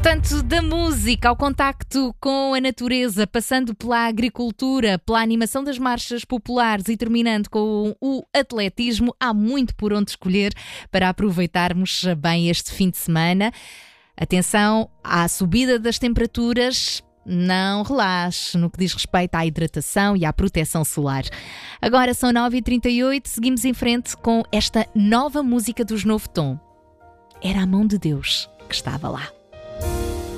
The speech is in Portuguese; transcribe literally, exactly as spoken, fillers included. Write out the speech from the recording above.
Portanto, da música ao contacto com a natureza, passando pela agricultura, pela animação das marchas populares e terminando com o atletismo, há muito por onde escolher para aproveitarmos bem este fim de semana. Atenção à subida das temperaturas, não relaxe no que diz respeito à hidratação e à proteção solar. Agora são nove e trinta e oito, seguimos em frente com esta nova música dos Novo Tom. Era a mão de Deus que estava lá.